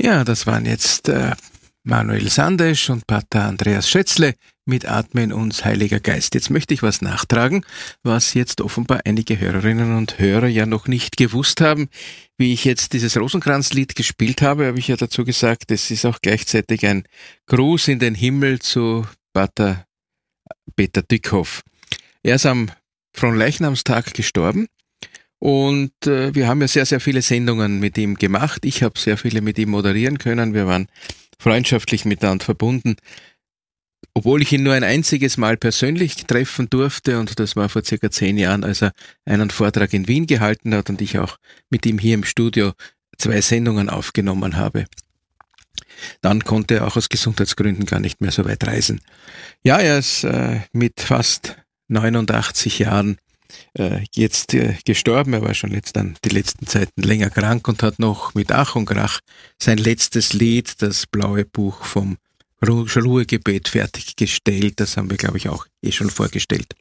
Ja, das waren jetzt Manuel Sandesch und Pater Andreas Schätzle mit Atme in uns, Heiliger Geist. Jetzt möchte ich was nachtragen, was jetzt offenbar einige Hörerinnen und Hörer ja noch nicht gewusst haben. Wie ich jetzt dieses Rosenkranzlied gespielt habe ich ja dazu gesagt, es ist auch gleichzeitig ein Gruß in den Himmel zu Pater Peter Tückhoff. Er ist am Fronleichnamstag gestorben. Und wir haben ja sehr, sehr viele Sendungen mit ihm gemacht. Ich habe sehr viele mit ihm moderieren können. Wir waren freundschaftlich miteinander verbunden. Obwohl ich ihn nur ein einziges Mal persönlich treffen durfte, und das war vor circa 10 Jahren, als er einen Vortrag in Wien gehalten hat und ich auch mit ihm hier im Studio 2 Sendungen aufgenommen habe. Dann konnte er auch aus Gesundheitsgründen gar nicht mehr so weit reisen. Ja, er ist mit fast 89 Jahren jetzt gestorben. Er war schon die letzten Zeiten länger krank und hat noch mit Ach und Krach sein letztes Lied, das Blaue Buch vom Ruhegebet, fertiggestellt. Das haben wir, glaube ich, auch schon vorgestellt.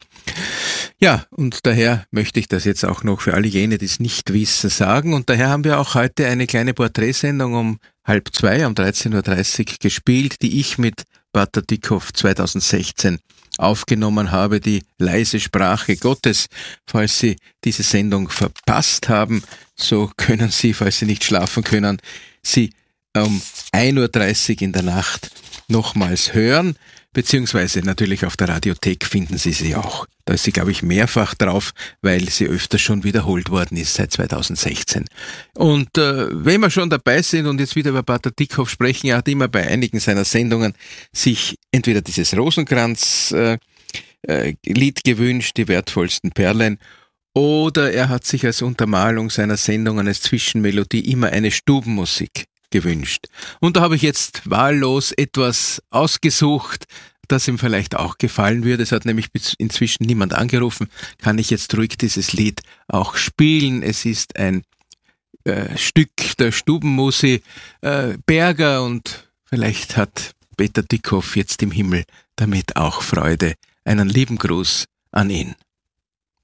Ja, und daher möchte ich das jetzt auch noch für alle jene, die es nicht wissen, sagen. Und daher haben wir auch heute eine kleine Porträtsendung um 1:30, um 13:30 Uhr gespielt, die ich mit Pater Tückhoff 2016 aufgenommen habe, die leise Sprache Gottes. Falls Sie diese Sendung verpasst haben, so können Sie, falls Sie nicht schlafen können, sie um 1:30 Uhr in der Nacht nochmals hören, beziehungsweise natürlich auf der Radiothek finden Sie sie auch. Da ist sie, glaube ich, mehrfach drauf, weil sie öfter schon wiederholt worden ist seit 2016. Und wenn wir schon dabei sind und jetzt wieder über Pater Tückhoff sprechen, er hat immer bei einigen seiner Sendungen sich entweder dieses Rosenkranz-Lied gewünscht, die wertvollsten Perlen, oder er hat sich als Untermalung seiner Sendungen als Zwischenmelodie immer eine Stubenmusik gewünscht. Und da habe ich jetzt wahllos etwas ausgesucht, das ihm vielleicht auch gefallen würde. Es hat nämlich inzwischen niemand angerufen. Kann ich jetzt ruhig dieses Lied auch spielen? Es ist ein Stück der Stubenmusik Berger, und vielleicht hat Peter Tückhoff jetzt im Himmel damit auch Freude. Einen lieben Gruß an ihn.